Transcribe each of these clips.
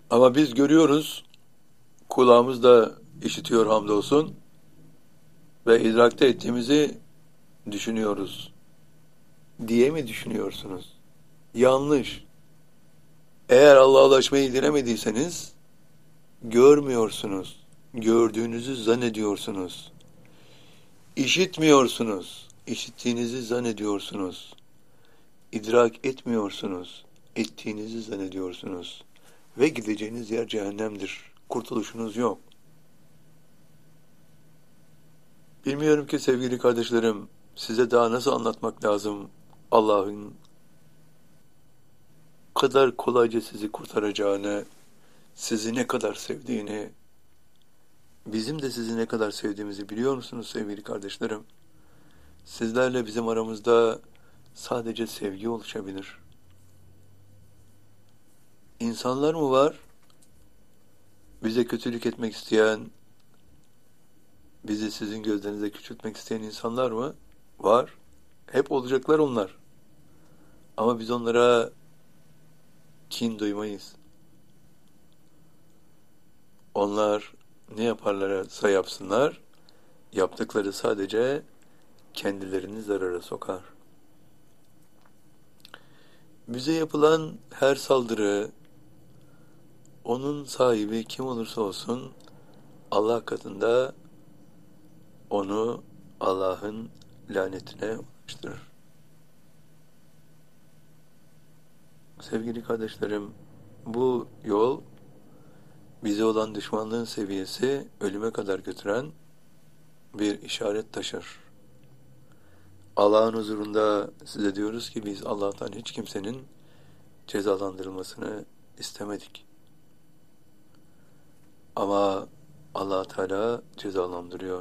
Ama biz görüyoruz, kulağımız da işitiyor hamdolsun ve idrakte ettiğimizi düşünüyoruz diye mi düşünüyorsunuz? Yanlış. Eğer Allah'a ulaşmayı dilemediyseniz görmüyorsunuz. Gördüğünüzü zannediyorsunuz. İşitmiyorsunuz. İşittiğinizi zannediyorsunuz. İdrak etmiyorsunuz. Ettiğinizi zannediyorsunuz. Ve gideceğiniz yer cehennemdir. Kurtuluşunuz yok. Bilmiyorum ki sevgili kardeşlerim, size daha nasıl anlatmak lazım Allah'ın kadar kolayca sizi kurtaracağını, sizi ne kadar sevdiğini, bizim de sizi ne kadar sevdiğimizi biliyor musunuz sevgili kardeşlerim? Sizlerle bizim aramızda sadece sevgi oluşabilir. İnsanlar mı var? Bize kötülük etmek isteyen, bizi sizin gözlerinizde küçültmek isteyen insanlar mı? Var. Hep olacaklar onlar. Ama biz onlara kin duymayız. Onlar ne yaparlarsa yapsınlar, yaptıkları sadece kendilerini zarara sokar. Bize yapılan her saldırı, onun sahibi kim olursa olsun, Allah katında onu Allah'ın lanetine ulaştırır. Sevgili kardeşlerim, bu yol bize olan düşmanlığın seviyesi ölüme kadar götüren bir işaret taşır. Allah'ın huzurunda size diyoruz ki biz Allah'tan hiç kimsenin cezalandırılmasını istemedik. Ama Allah Teala cezalandırıyor.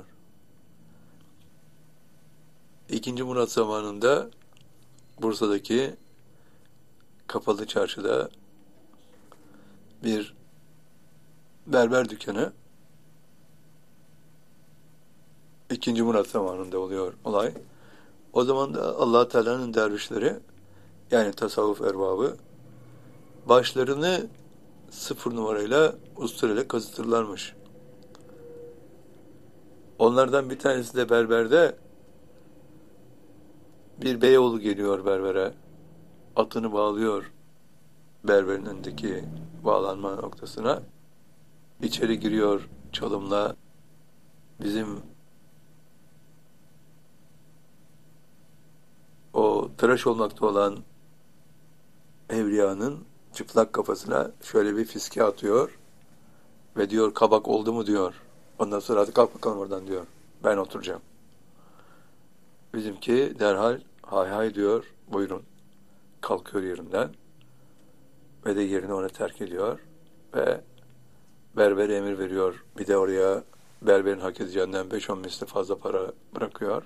İkinci Murat zamanında Bursa'daki kapalı çarşıda bir berber dükkanı, İkinci Murat zamanında oluyor olay. O zaman da Allah Teala'nın dervişleri, yani tasavvuf erbabı, başlarını 0 numarayla usturayla kazıtırlarmış. Onlardan bir tanesi de berberde, bir beyoğlu geliyor berbere. Atını bağlıyor berberin önündeki bağlanma noktasına. İçeri giriyor çalımla. Bizim o tıraş olmakta olan evliyanın çıplak kafasına şöyle bir fiske atıyor ve diyor kabak oldu mu diyor. Ondan sonra hadi kalk bakalım oradan diyor. Ben oturacağım. Bizimki derhal hay hay diyor. Buyurun. Kalkıyor yerinden ve de yerini ona terk ediyor ve berbere emir veriyor. Bir de oraya berberin hak edeceğinden 5-10 misli fazla para bırakıyor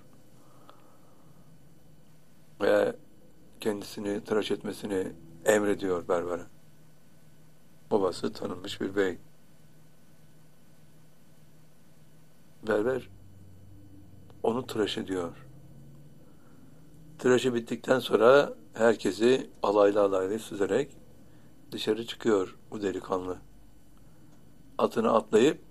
ve kendisini tıraş etmesini emrediyor berbere. Babası tanınmış bir bey. Berber onu tıraş ediyor. Tıraşı bittikten sonra herkesi alaylı alaylı süzerek dışarı çıkıyor bu delikanlı. Atını atlayıp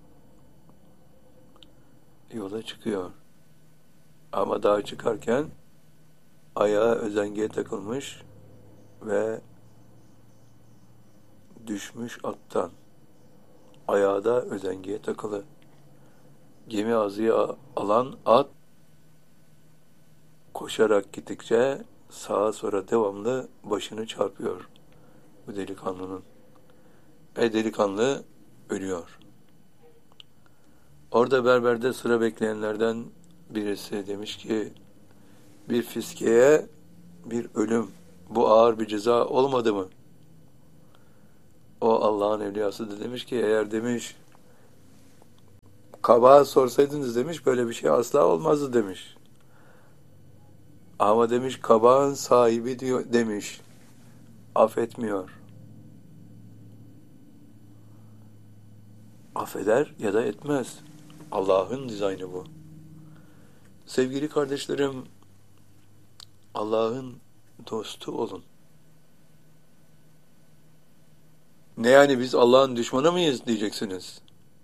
yola çıkıyor. Ama daha çıkarken ayağı özengeye takılmış ve düşmüş attan. Ayağı da özengeye takılı. Gemi ağzıya alan at koşarak gittikçe sağa sola devamlı başını çarpıyor bu delikanlının. Ve delikanlı ölüyor. Orada berberde sıra bekleyenlerden birisi demiş ki bir fiskeye bir ölüm, bu ağır bir ceza olmadı mı? O Allah'ın evliyası da demiş ki eğer demiş kabağa sorsaydınız demiş böyle bir şey asla olmazdı demiş. Ama demiş kabağın sahibi diyor demiş affetmiyor. Affeder ya da etmez. Allah'ın dizaynı bu. Sevgili kardeşlerim, Allah'ın dostu olun. Ne yani biz Allah'ın düşmanı mıyız diyeceksiniz.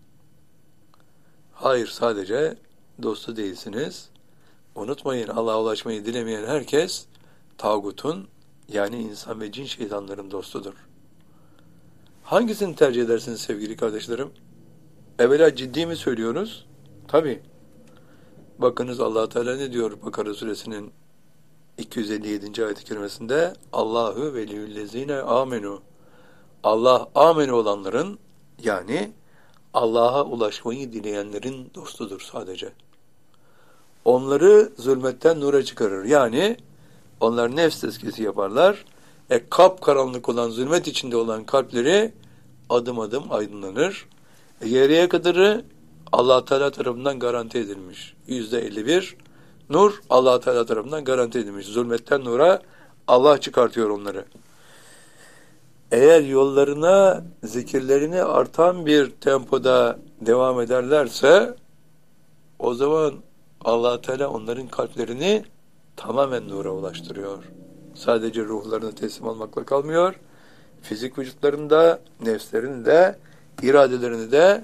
Hayır, sadece dostu değilsiniz. Unutmayın, Allah'a ulaşmayı dilemeyen herkes tağutun, yani insan ve cin şeytanların dostudur. Hangisini tercih edersiniz sevgili kardeşlerim? Evvela ciddi mi söylüyoruz? Tabii. Bakınız Allah Teala ne diyor Bakara suresinin 257. ayet-i kerimesinde? Allahu veliyyüllezine amenu. Allah amenu olanların, yani Allah'a ulaşmayı dileyenlerin dostudur sadece. Onları zulmetten nura çıkarır. Yani onlar nefs tezkiyesi yaparlar. Kapkaranlık olan, zulmet içinde olan kalpleri adım adım aydınlanır. Geriye kadarı Allah Teala tarafından garanti edilmiş. %51 nur Allah Teala tarafından garanti edilmiş. Zulmetten nura Allah çıkartıyor onları. Eğer yollarına zikirlerini artan bir tempoda devam ederlerse, o zaman Allah Teala onların kalplerini tamamen nura ulaştırıyor. Sadece ruhlarını teslim almakla kalmıyor. Fizik vücutlarında, nefslerini de, iradelerini de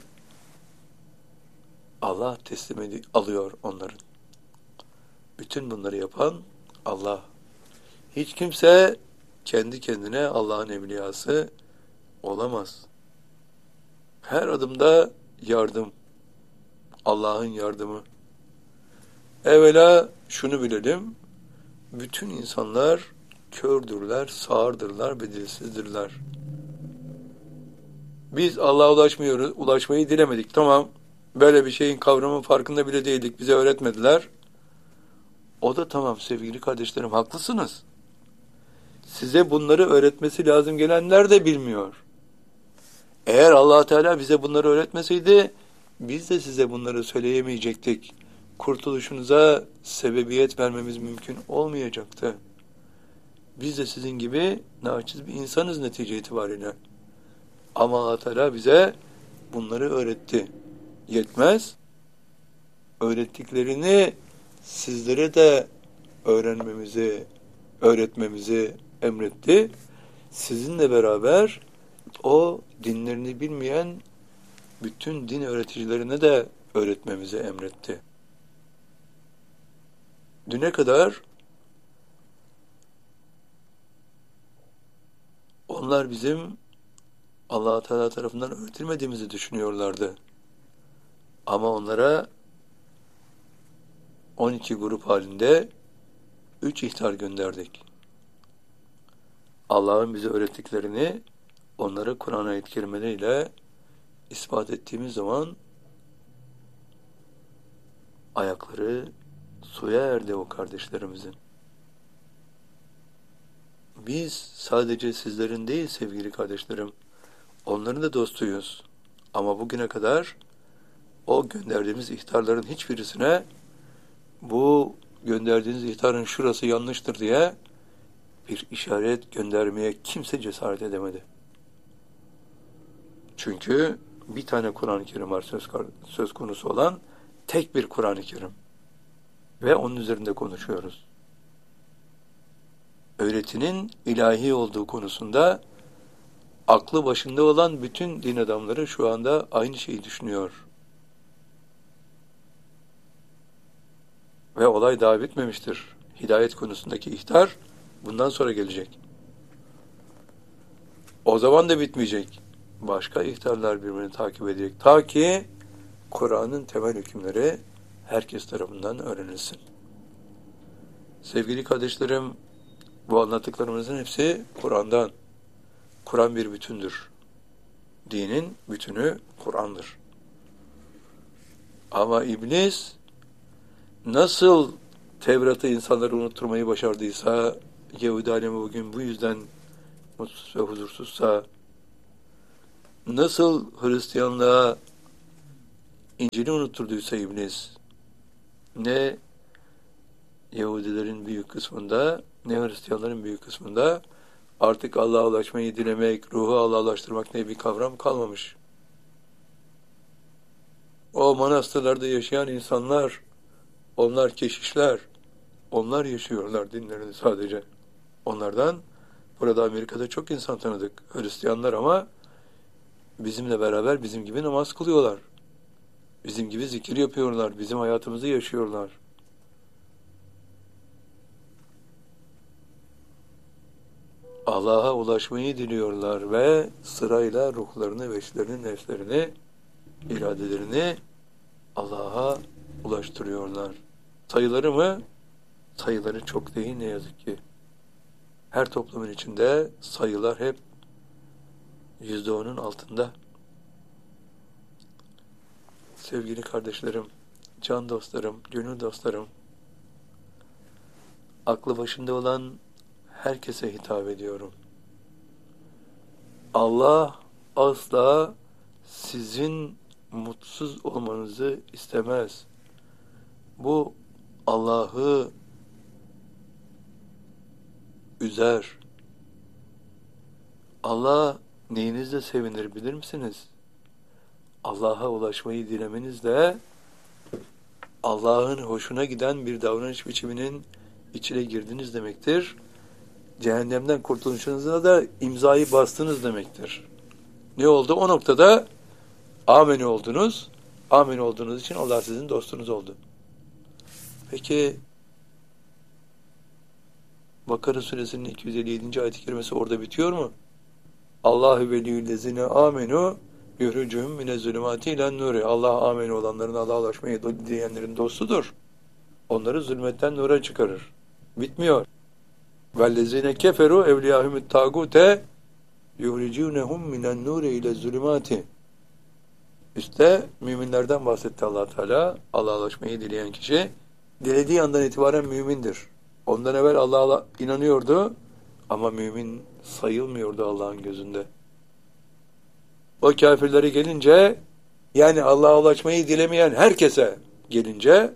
Allah teslim alıyor onların. Bütün bunları yapan Allah. Hiç kimse kendi kendine Allah'ın evliyası olamaz. Her adımda yardım. Allah'ın yardımı. Evvela şunu bilelim. Bütün insanlar kördürler, sağırdırlar ve dilsizdirler. Biz Allah'a ulaşmayı dilemedik. Tamam. Böyle bir şeyin kavramı farkında bile değildik. Bize öğretmediler. O da tamam sevgili kardeşlerim, haklısınız. Size bunları öğretmesi lazım gelenler de bilmiyor. Eğer Allah Teala bize bunları öğretmeseydi, biz de size bunları söyleyemeyecektik. Kurtuluşunuza sebebiyet vermemiz mümkün olmayacaktı. Biz de sizin gibi naçiz bir insanız netice itibariyle. Ama Allah Teala bize bunları öğretti. Yetmez. Öğrettiklerini sizlere de öğretmemizi emretti. Sizinle beraber o dinlerini bilmeyen bütün din öğreticilerine de öğretmemizi emretti. Düne kadar onlar bizim Allah Teala tarafından öğretilmediğimizi düşünüyorlardı. Ama onlara 12 grup halinde 3 ihtar gönderdik. Allah'ın bize öğrettiklerini onlara Kur'an ayet-i kerimeleriyle ispat ettiğimiz zaman ayakları suya erdi o kardeşlerimizin. Biz sadece sizlerin değil sevgili kardeşlerim, onların da dostuyuz. Ama bugüne kadar o gönderdiğimiz ihtarların hiçbirisine bu gönderdiğiniz ihtarın şurası yanlıştır diye bir işaret göndermeye kimse cesaret edemedi. Çünkü bir tane Kur'an-ı Kerim var söz konusu olan, tek bir Kur'an-ı Kerim. Ve onun üzerinde konuşuyoruz. Öğretinin ilahi olduğu konusunda aklı başında olan bütün din adamları şu anda aynı şeyi düşünüyor. Ve olay daha bitmemiştir. Hidayet konusundaki ihtar bundan sonra gelecek. O zaman da bitmeyecek. Başka ihtarlar birbirini takip edecek. Ta ki Kur'an'ın temel hükümleri herkes tarafından öğrenilsin. Sevgili kardeşlerim, bu anlattıklarımızın hepsi Kur'an'dan. Kur'an bir bütündür. Dinin bütünü Kur'an'dır. Ama iblis nasıl Tevrat'ı insanları unutturmayı başardıysa, Yahudi alemi bugün bu yüzden mutsuz ve huzursuzsa, nasıl Hristiyanlığa İncil'i unutturduysa iblis, ne Yahudilerin büyük kısmında, ne Hristiyanların büyük kısmında artık Allah'a ulaşmayı dilemek, ruhu Allah'a ulaştırmak diye bir kavram kalmamış. O manastırlarda yaşayan insanlar, onlar keşişler, onlar yaşıyorlar dinlerini sadece. Onlardan burada Amerika'da çok insan tanıdık, Hristiyanlar, ama bizimle beraber bizim gibi namaz kılıyorlar. Bizim gibi zikir yapıyorlar. Bizim hayatımızı yaşıyorlar. Allah'a ulaşmayı diliyorlar ve sırayla ruhlarını, veçlerini, nefslerini, iradelerini Allah'a ulaştırıyorlar. Sayıları mı? Sayıları çok değil ne yazık ki. Her toplumun içinde sayılar hep %10'un altında. Sevgili kardeşlerim, can dostlarım, gönül dostlarım, aklı başında olan herkese hitap ediyorum. Allah asla sizin mutsuz olmanızı istemez. Bu Allah'ı üzer. Allah neyinizle sevinir bilir misiniz? Allah'a ulaşmayı dilemenizle Allah'ın hoşuna giden bir davranış biçiminin içine girdiniz demektir. Cehennemden kurtuluşunuza da imzayı bastınız demektir. Ne oldu? O noktada ameni oldunuz. Ameni olduğunuz için Allah sizin dostunuz oldu. Peki Bakara suresinin 257. ayet-i kerimesi orada bitiyor mu? Allahu veliyyüllezine amenu yuhricuhum minez-zulümati ilen-nuri. Allah ameni olanların, Allah'a ulaşmayı dileyenlerin dostudur. Onları zulmetten nura çıkarır. Bitmiyor. Vellezine keferu evliyahumut tagute yuhricunhum minen-nuri ile-zulümati. İşte müminlerden bahsetti Allah Teala. Allah'a ulaşmayı dileyen kişi dilediği andan itibaren mümindir. Ondan evvel Allah'a inanıyordu ama mümin sayılmıyordu Allah'ın gözünde. O kafirlere gelince, yani Allah'a ulaşmayı dilemeyen herkese gelince,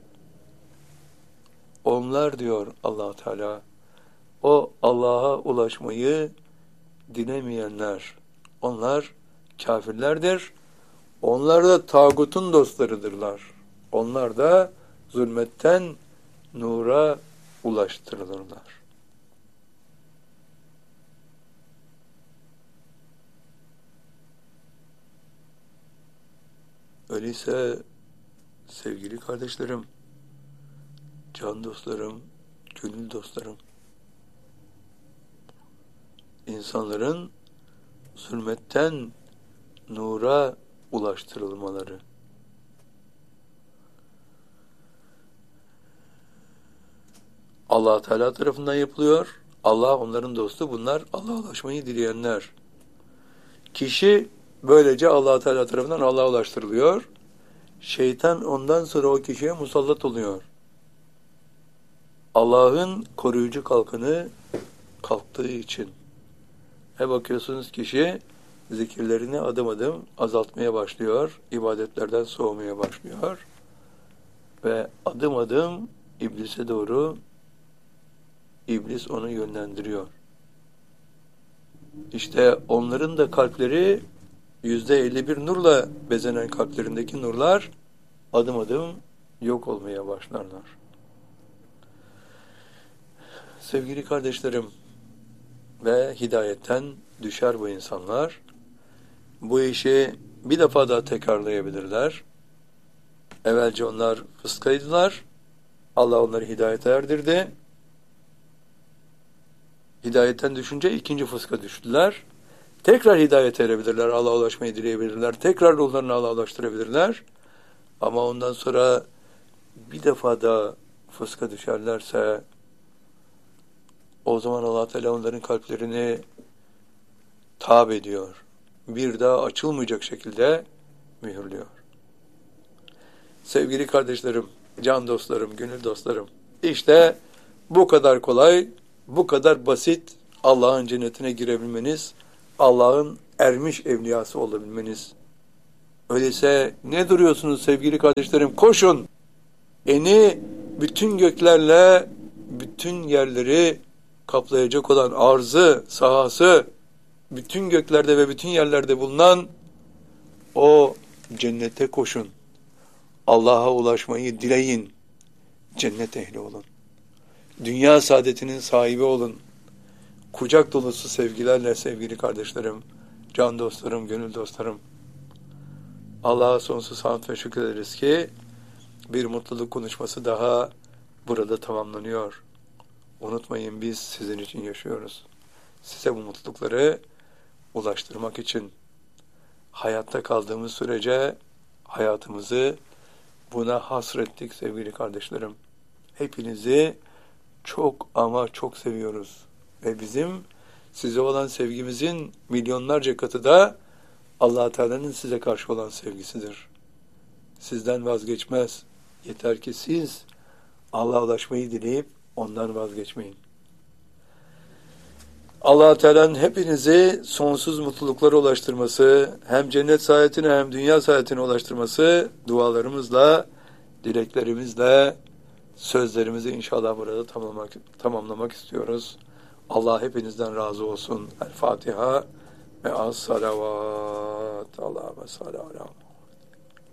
onlar diyor Allah Teala, o Allah'a ulaşmayı dilemeyenler, onlar kafirlerdir. Onlar da tağutun dostlarıdırlar. Onlar da zulmetten nura ulaştırılırlar. Öyleyse sevgili kardeşlerim, can dostlarım, gönül dostlarım, insanların zulmetten nura ulaştırılmaları, Allah Teala tarafından yapılıyor. Allah onların dostu. Bunlar Allah'a ulaşmayı dileyenler. Kişi böylece Allah Teala tarafından Allah'a ulaştırılıyor. Şeytan ondan sonra o kişiye musallat oluyor. Allah'ın koruyucu kalkanı kalktığı için. Bakıyorsunuz kişi zikirlerini adım adım azaltmaya başlıyor. İbadetlerden soğumaya başlıyor. Ve adım adım iblise doğru İblis onu yönlendiriyor. İşte onların da kalpleri %51 nurla bezenen kalplerindeki nurlar adım adım yok olmaya başlarlar. Sevgili kardeşlerim, ve hidayetten düşer bu insanlar. Bu işi bir defa daha tekrarlayabilirler. Evvelce onlar fıskaydılar. Allah onları hidayete erdirdi. Hidayetten düşünce ikinci fıska düştüler. Tekrar hidayete erebilirler, Allah'a ulaşmayı dileyebilirler. Tekrar ruhlarını Allah'a ulaştırabilirler. Ama ondan sonra bir defa da fıska düşerlerse o zaman Allah Teala onların kalplerini tab ediyor. Bir daha açılmayacak şekilde mühürlüyor. Sevgili kardeşlerim, can dostlarım, gönül dostlarım, işte bu kadar kolay, bu kadar basit Allah'ın cennetine girebilmeniz, Allah'ın ermiş evliyası olabilmeniz. Öyleyse ne duruyorsunuz sevgili kardeşlerim? Koşun! Eni bütün göklerle bütün yerleri kaplayacak olan arzı, sahası, bütün göklerde ve bütün yerlerde bulunan o cennete koşun. Allah'a ulaşmayı dileyin. Cennet ehli olun. Dünya saadetinin sahibi olun. Kucak dolusu sevgilerle sevgili kardeşlerim, can dostlarım, gönül dostlarım. Allah'a sonsuz hamd ve şükür ederiz ki bir mutluluk konuşması daha burada tamamlanıyor. Unutmayın, biz sizin için yaşıyoruz. Size bu mutlulukları ulaştırmak için hayatta kaldığımız sürece hayatımızı buna hasrettik sevgili kardeşlerim. Hepinizi çok ama çok seviyoruz. Ve bizim size olan sevgimizin milyonlarca katı da Allah Teala'nın size karşı olan sevgisidir. Sizden vazgeçmez. Yeter ki siz Allah'a ulaşmayı dileyip ondan vazgeçmeyin. Allah Teala'nın hepinizi sonsuz mutluluklara ulaştırması, hem cennet saadetine hem dünya saadetine ulaştırması dualarımızla, dileklerimizle, sözlerimizi inşallah burada tamamlamak istiyoruz. Allah hepinizden razı olsun. El Fatiha ve as-salavat. Allahümme salli ala